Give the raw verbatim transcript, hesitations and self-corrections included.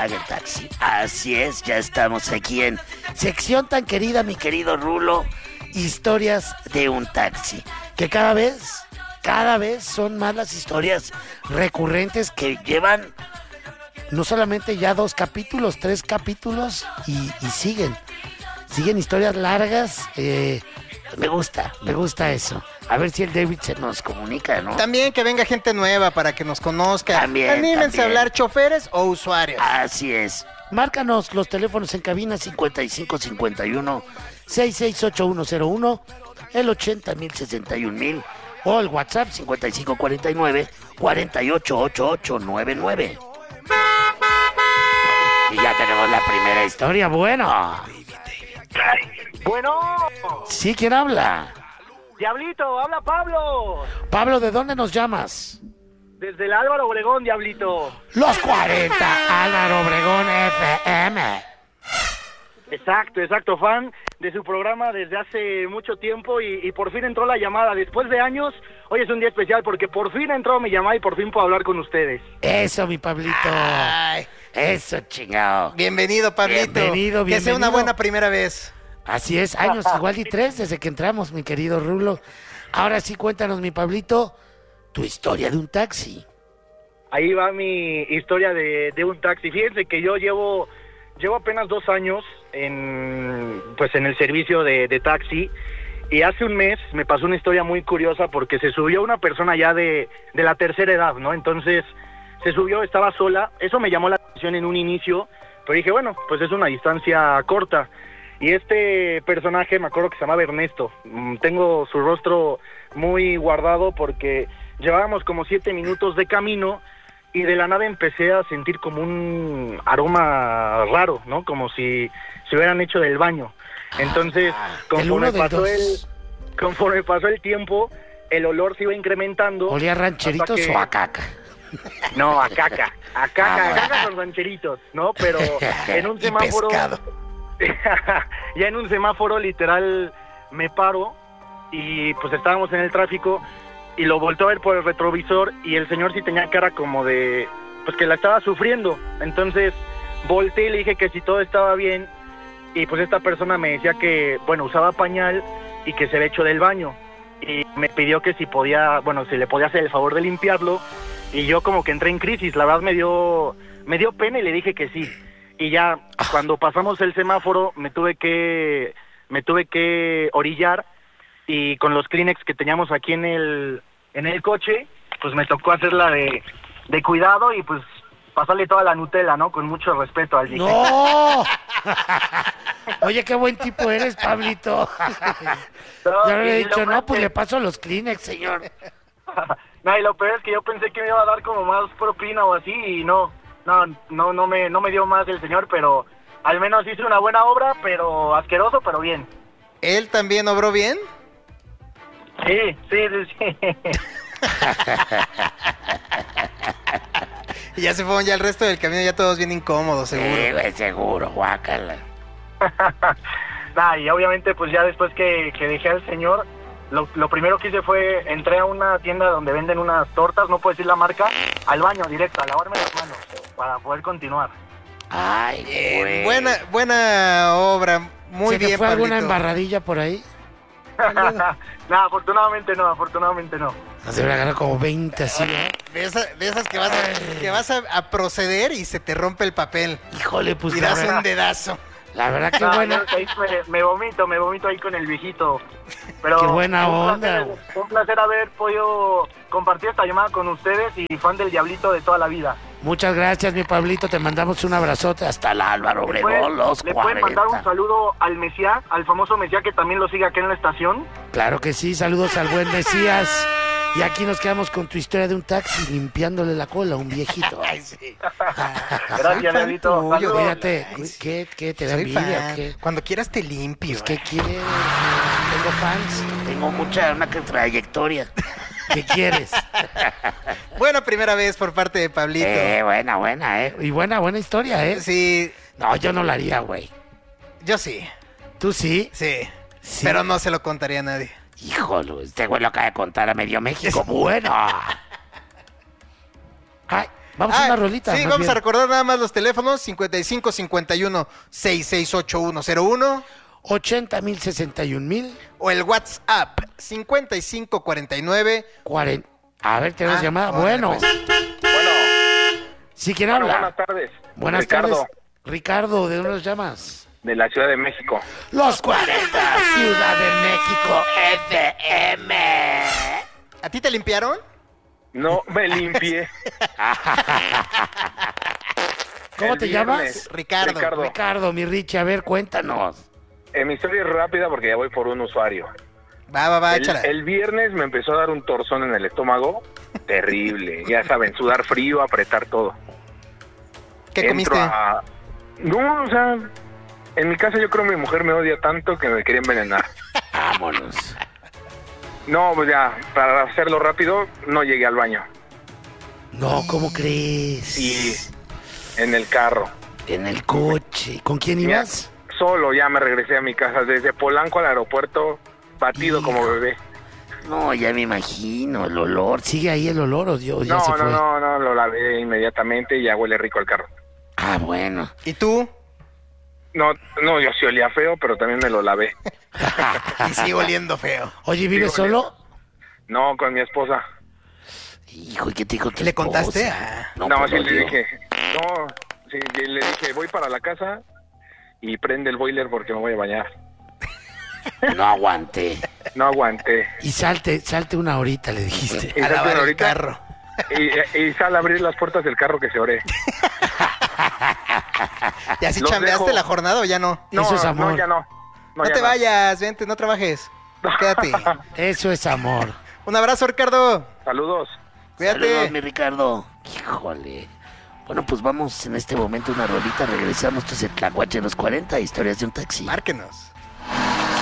del taxi. Así es, ya estamos aquí en sección tan querida, mi querido Rulo, historias de un taxi. Que cada vez, cada vez son más las historias recurrentes que llevan no solamente ya dos capítulos, tres capítulos y, y siguen. Siguen historias largas. Eh, me gusta, me gusta eso. A ver si el David se nos comunica, ¿no? También que venga gente nueva para que nos conozca. También, Anímense también. a hablar, choferes o usuarios. Así es. Márcanos los teléfonos en cabina cincuenta y cinco cincuenta y uno, sesenta y seis ochenta y uno cero uno, el ochenta mil sesenta y un mil o el WhatsApp cincuenta y cinco cuarenta y nueve, cuarenta y ocho ochenta y ocho noventa y nueve. Y ya tenemos la primera historia. Bueno. Bueno, ¿Sí? ¿Quién habla? Diablito, habla Pablo. Pablo, ¿de dónde nos llamas? Desde el Álvaro Obregón, Diablito. Los cuarenta, Álvaro Obregón F M. Exacto, exacto, fan de su programa desde hace mucho tiempo y, y por fin entró la llamada. Después de años, hoy es un día especial porque por fin entró mi llamada y por fin puedo hablar con ustedes. Eso, mi Pablito. Ay, Eso, chingado. bienvenido, Pablito. Bienvenido, Que sea una bienvenido. buena primera vez. Así es, años igual y tres desde que entramos, mi querido Rulo. Ahora sí, cuéntanos, mi Pablito, tu historia de un taxi. Ahí va mi historia de, de un taxi. Fíjense que yo llevo llevo apenas dos años en pues en el servicio de, de taxi y hace un mes me pasó una historia muy curiosa porque se subió una persona ya de, de la tercera edad, ¿no? Entonces se subió, estaba sola. Eso me llamó la atención en un inicio, pero dije, bueno, pues es una distancia corta. Y este personaje, me acuerdo que se llamaba Ernesto. Tengo su rostro muy guardado porque llevábamos como siete minutos de camino y de la nada empecé a sentir como un aroma raro, ¿no? Como si se hubieran hecho del baño. Entonces, conforme pasó el, conforme pasó el tiempo, el olor se iba incrementando. ¿Olía a rancheritos que... o a caca? No, a caca. A caca, Ah, a bueno. caca con rancheritos, ¿no? Pero en un Y semáforo... pescado. ya en un semáforo literal me paro y pues estábamos en el tráfico y lo volteo a ver por el retrovisor y el señor sí tenía cara como de pues que la estaba sufriendo. Entonces volteé y le dije que si todo estaba bien y pues esta persona me decía que bueno, usaba pañal y que se había hecho del baño y me pidió que si podía, bueno, si le podía hacer el favor de limpiarlo y yo como que entré en crisis. La verdad me dio me dio pena y le dije que sí. Y ya cuando pasamos el semáforo me tuve que me tuve que orillar y con los Kleenex que teníamos aquí en el en el coche, pues me tocó hacerla de, de cuidado y pues pasarle toda la Nutella, ¿no? Con mucho respeto al dije. ¡No! Oye, qué buen tipo eres, Pablito. No, Yo le he y dicho, lo no, peor pues que- le paso los Kleenex, señor. No, y lo peor es que yo pensé que me iba a dar como más propina o así y no, no, no, no me, no me dio más el señor, pero al menos hice una buena obra, pero asqueroso, pero bien. ¿Él también obró bien? Sí, sí, sí, sí. Y ya se fueron ya el resto del camino, ya todos bien incómodos, seguro. Sí, güey, seguro, guácala. Nah, y obviamente pues ya después que, que dejé al señor, lo, lo primero que hice fue, entré a una tienda donde venden unas tortas, no puedo decir la marca, al baño directo, a lavarme las manos, para poder continuar. Ay, Bien, güey. buena, buena obra, muy ¿Se te bien, fue alguna Pablito. embarradilla por ahí? Nah, afortunadamente no, afortunadamente no. Se me agarrar como veinte así, ¿no? De, esa- de esas que vas, a, que vas a, a proceder y se te rompe el papel. Híjole, pues Y la das verdad, un dedazo. la verdad que No, buena. yo ahí me, me vomito, me vomito ahí con el viejito. Pero Qué buena un onda, placer, güey. un placer haber podido compartir esta llamada con ustedes y fan del Diablito de toda la vida. Muchas gracias, mi Pablito. Te mandamos un abrazote hasta el Álvaro ¿Le pueden, Obregón, los le pueden mandar un cuarenta. saludo al Mesías, al famoso Mesías que también lo sigue aquí en la estación? Claro que sí, saludos al buen Mesías. Y aquí nos quedamos con tu historia de un taxi limpiándole la cola a un viejito. Ay, sí. Gracias, Soy fan Diablito. tuyo. Saludos. Cuídate, Ay, cu- sí. ¿qué, qué te da Soy envidia? fan. o ¿Qué? Cuando quieras te limpio. Pues, ¿qué quieres? Tengo fans, tengo mucha, una que- trayectoria. ¿Qué quieres? Buena primera vez por parte de Pablito. Eh, buena, buena, eh. Y buena, buena historia, eh. Sí, No, yo no la haría, güey. yo sí, ¿Tú sí? sí, Sí. Pero no se lo contaría a nadie. Híjole, este güey lo acaba de contar a medio México. Bueno. Ay, Vamos a Ah, una rolita. Sí, más vamos bien. a recordar nada más los teléfonos: cincuenta y cinco cincuenta y uno sesenta y seis ochenta y uno cero uno ochenta mil, sesenta y un mil. o el WhatsApp cincuenta y cinco cuarenta y nueve. cuarenta. A ver, tenemos Ah, llamada. órale, Bueno, pues. Bueno, ¿sí quién bueno, habla? buenas tardes. Buenas Ricardo, tardes. Ricardo, ¿de dónde nos llamas? de la Ciudad de México. Los cuarenta, Ciudad de México, F M. ¿A ti te limpiaron? No me limpié. ¿Cómo El te viernes. llamas? Ricardo. Ricardo. Ricardo, mi Richie, a ver, cuéntanos. Eh, mi historia es rápida porque ya voy por un usuario. Va, va, va, El, échala. el viernes me empezó a dar un torzón en el estómago. Terrible. Ya saben, sudar frío, apretar todo. ¿Qué Entro comiste? a- No, o sea, en mi casa yo creo que mi mujer me odia tanto que me quería envenenar. Vámonos. No, pues ya, para hacerlo rápido, no llegué al baño. No, ¿cómo crees? Y en el carro. En el coche. ¿Con quién Ya, ibas? solo ya me regresé a mi casa, desde Polanco al aeropuerto, batido como Hijo. bebé. No, ya me imagino, el olor. ¿Sigue ahí el olor o Dios, ya No, se no, fue? no, no, lo lavé inmediatamente y ya huele rico el carro. Ah, bueno. ¿Y tú? No, no, yo sí olía feo, pero también me lo lavé. Y sigo oliendo feo. Oye, ¿vives Digo, solo? No, con mi esposa. Hijo, ¿y qué te dijo tu ¿Le contaste? esposa? Ah. No, pues sí lo le dio. dije, no, sí, y le dije, voy para la casa y prende el boiler porque me voy a bañar. No aguanté. No aguanté. Y salte, salte una horita, le dijiste. Y A salte lavar el ahorita carro. Y, y sal a abrir las puertas del carro que se ore. ¿Y así Los chambeaste dejo. la jornada o ya no? No, Eso es amor. no, ya no. No, No, ya te vayas, vente, no trabajes. Quédate. Eso es amor. Un abrazo, Ricardo. Saludos. Cuídate. Saludos, mi Ricardo. Híjole. Bueno, pues vamos en este momento a una rolita. Regresamos. Esto es el Tlacuache de los cuarenta, historias de un taxi. Márquenos.